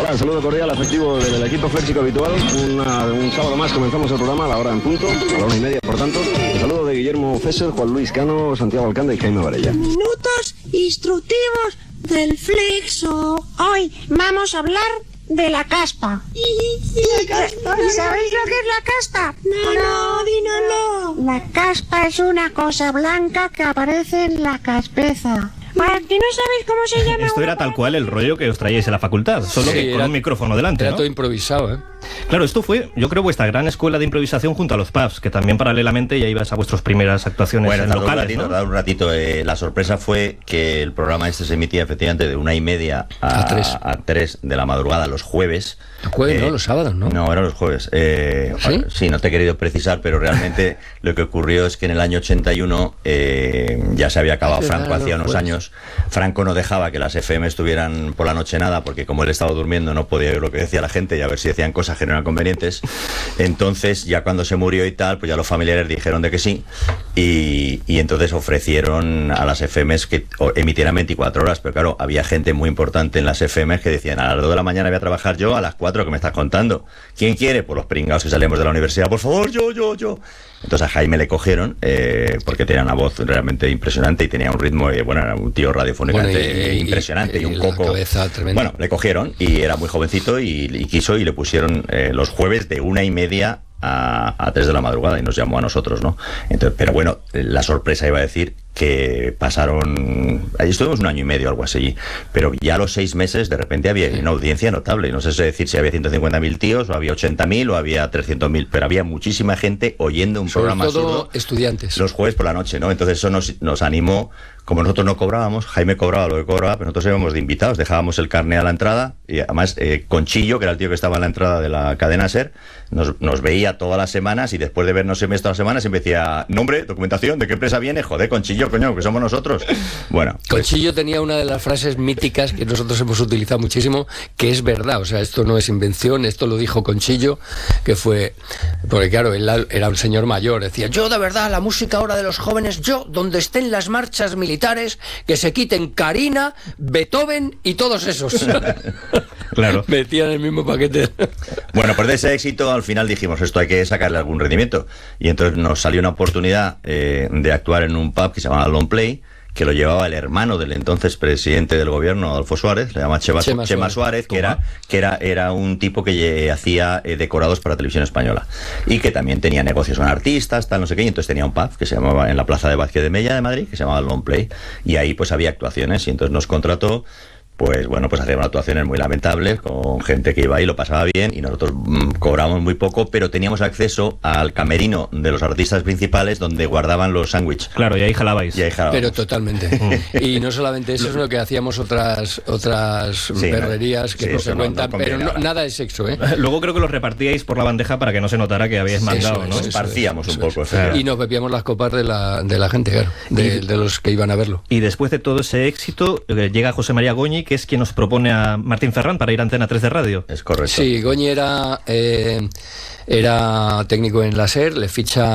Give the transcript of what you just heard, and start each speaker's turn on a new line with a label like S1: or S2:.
S1: Hola, saludo cordial, afectivo del equipo fléxico habitual. Un sábado más comenzamos el programa a la hora en punto, a la 1:30, por tanto. El saludo de Guillermo Fesser, Juan Luis Cano, Santiago Alcántara y Jaime Varela.
S2: Minutos instructivos del flexo. Hoy vamos a hablar de la caspa. ¿Sabéis lo que es la caspa? No, dínoslo. La caspa es una cosa blanca que aparece en la caspeza. ¿Para que no sabéis cómo se llama?
S3: Esto era tal cual el rollo que os traíais en la facultad, solo que con un micrófono delante,
S4: era
S3: ¿no?
S4: todo improvisado, ¿eh?
S3: Claro, esto fue, yo creo, vuestra gran escuela de improvisación junto a los pubs, que también paralelamente ya ibas a vuestras primeras actuaciones en locales, ¿no?
S5: Un ratito. La sorpresa fue que el programa este se emitía efectivamente de 1:30 a 3 de la madrugada los jueves.
S4: Jueves, ¿no? Los sábados, ¿no?
S5: No, eran los jueves.
S4: ¿Sí?
S5: Sí, no te he querido precisar, pero realmente lo que ocurrió es que en el año 81 ya se había acabado Franco hacía unos años. Franco no dejaba que las FM estuvieran por la noche nada, porque como él estaba durmiendo no podía oír lo que decía la gente y a ver si decían cosas que no eran convenientes. Entonces, ya cuando se murió y tal, pues ya los familiares dijeron de que sí, y entonces ofrecieron a las FMs que emitieran 24 horas, pero claro, había gente muy importante en las FMs que decían: a las 2 de la mañana voy a trabajar yo, a las 4 que me estás contando. ¿Quién quiere? Pues los pringados que salimos de la universidad, por favor, yo. Entonces a Jaime le cogieron, porque tenía una voz realmente impresionante y tenía un ritmo, era un tío radiofónicamente impresionante y un coco. Bueno, le cogieron y era muy jovencito y quiso, y le pusieron los jueves de 1:30 a 3 de la madrugada y nos llamó a nosotros, ¿no? Entonces, pero bueno, la sorpresa iba a decir que pasaron, ahí estuvimos 1 año y medio, algo así, pero ya a los 6 meses de repente había una audiencia notable. No sé decir si había 150.000 tíos, o había 80.000, o había 300.000, pero había muchísima gente oyendo un programa
S4: sobre todo
S5: absurdo
S4: estudiantes
S5: los jueves por la noche, ¿no? Entonces eso nos animó. Como nosotros no cobrábamos, Jaime cobraba lo que cobraba, pero nosotros íbamos de invitados, dejábamos el carné a la entrada, y además Conchillo, que era el tío que estaba en la entrada de la cadena SER, nos veía todas las semanas, y después de vernos todas las semanas siempre decía: nombre, documentación, ¿de qué empresa viene? Joder, Conchillo, coño, que somos nosotros. Bueno,
S4: Conchillo tenía una de las frases míticas que nosotros hemos utilizado muchísimo, que es verdad, o sea, esto no es invención, esto lo dijo Conchillo, que fue, porque claro, él era un señor mayor, decía: yo de verdad, la música ahora de los jóvenes, yo, donde estén las marchas militares, que se quiten Carina, Beethoven y todos esos.
S3: Claro.
S4: Metían el mismo paquete.
S5: Bueno, pues de ese éxito al final dijimos: esto hay que sacarle algún rendimiento, y entonces nos salió una oportunidad de actuar en un pub que se llamaba Long Play, que lo llevaba el hermano del entonces presidente del gobierno, Adolfo Suárez, le llama Chema Suárez, que era un tipo que hacía decorados para Televisión Española, y que también tenía negocios con artistas, tal, no sé qué, y entonces tenía un pub que se llamaba, en la Plaza de Vázquez de Mella de Madrid, que se llamaba Long Play, y ahí pues había actuaciones, y entonces nos contrató. Pues bueno, pues hacíamos actuaciones muy lamentables con gente que iba ahí, lo pasaba bien, y nosotros cobrábamos muy poco, pero teníamos acceso al camerino de los artistas principales, donde guardaban los sándwiches.
S3: Claro, y ahí jalabais.
S4: Pero totalmente. Y no solamente eso, sino que hacíamos otras perrerías que no se cuentan, pero nada de sexo, ¿eh?
S3: Luego creo que los repartíais por la bandeja para que no se notara que habíais mandado, ¿no?
S5: Esparcíamos un poco.
S4: Y nos bebíamos las copas de la gente, claro, de los que iban a verlo.
S3: Y después de todo ese éxito, llega José María Goñi, que es quien nos propone a Martín Ferrán para ir a Antena 3 de radio.
S5: Es correcto.
S4: Sí, Goñi era técnico en la SER, le ficha